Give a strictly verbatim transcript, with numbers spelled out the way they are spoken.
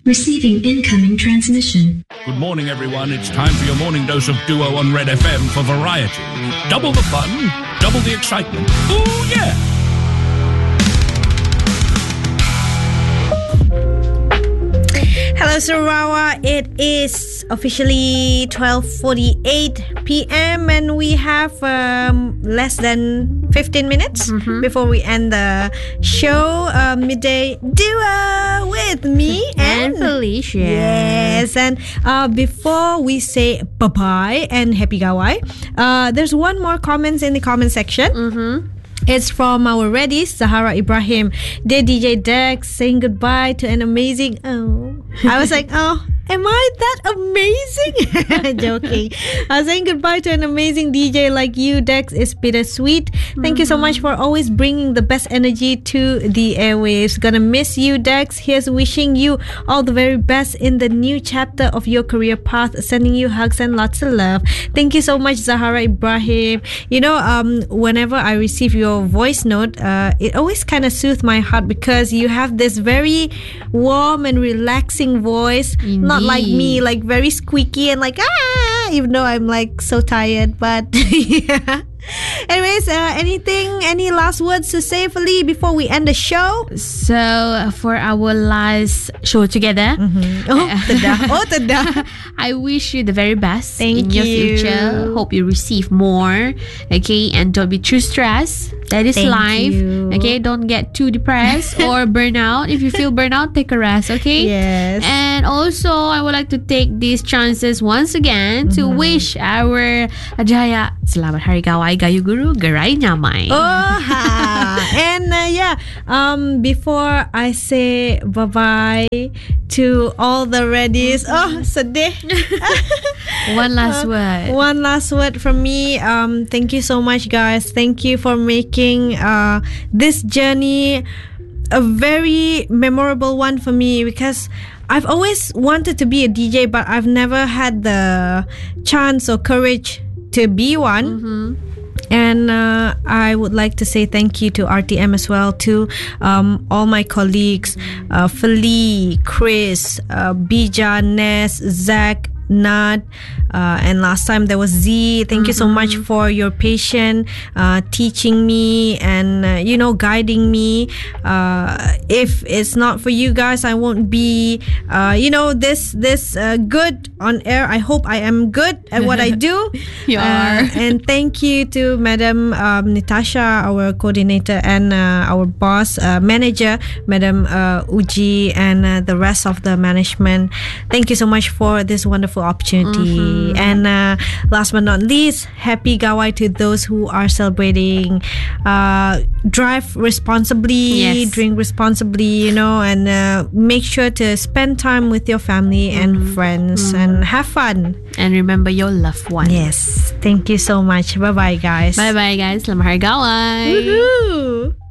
Receiving incoming transmission. Good morning, everyone. It's time for your morning dose of Duo on Red F M for variety. Double the fun, double the excitement. Ooh, yeah! Hello, Sarawak. It is officially twelve forty-eight p.m. and we have um, less than fifteen minutes mm-hmm. before we end the show. Uh, midday Duo with me and, and Felicia. Yes, and uh, before we say bye-bye and happy Gawai, uh, there's one more comments in the comment section. Mm-hmm. It's from our Reddies, Zahara Ibrahim. Dear D J Dex, saying goodbye to an amazing... Oh, I was like, oh, am I that amazing? Joking. I was saying goodbye to an amazing D J like you, Dex. It's bittersweet. Thank mm-hmm. you so much for always bringing the best energy to the airwaves. Gonna miss you, Dex. Here's wishing you all the very best in the new chapter of your career path. Sending you hugs and lots of love. Thank you so much, Zahara Ibrahim. You know, um, whenever I receive your voice note, uh, it always kind of soothes my heart because you have this very warm and relaxing voice. Indeed. Not like me, like very squeaky and like ah, even though I'm like so tired. But yeah. Anyways, uh, anything, any last words to say, Feli, before we end the show? So, for our last show together, mm-hmm. oh, tada. oh, tada. I wish you the very best Thank in you. your future. Hope you receive more, okay? And don't be too stressed. That is Thank life, you. okay? Don't get too depressed or burn out. If you feel burnout, take a rest, okay? Yes. And also, I would like to take these chances once again to mm-hmm. wish our Ajaya Selamat Hari Gawai Gayu Guru Gerai Nyamai. Oh, ha. And uh, yeah, um, before I say bye-bye to all the Reddies, oh, sedih. One last uh, word. One last word from me. Um, thank you so much, guys. Thank you for making uh, this journey a very memorable one for me because I've always wanted to be a D J, but I've never had the chance or courage to be one. Mm-hmm. And uh, I would like to say thank you to R T M as well, to um, all my colleagues, uh, Feli, Chris, uh, Bija, Ness, Zach, Nad, uh, and last time there was Z. Thank mm-hmm. you so much for your patience, uh, teaching me and uh, you know, guiding me. Uh, if it's not for you guys, I won't be uh, you know, this this uh, good on air. I hope I am good at what I do. You uh, are. And thank you to Madam um, Natasha, our coordinator, and uh, our boss, uh, manager, Madam uh, Uji, and uh, the rest of the management. Thank you so much for this wonderful opportunity. Mm-hmm. And uh, last but not least, happy Gawai to those who are celebrating. Uh, drive responsibly, yes. drink responsibly, you know, and uh, make sure to spend time with your family mm-hmm. and friends mm-hmm. and have fun. And remember your loved ones. Yes. Thank you so much. Bye bye, guys. Bye bye, guys. Selamat Hari Gawai. Woohoo!